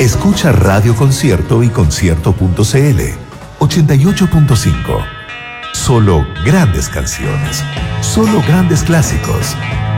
Escucha Radio Concierto y concierto.cl 88.5. Solo grandes canciones, solo grandes clásicos.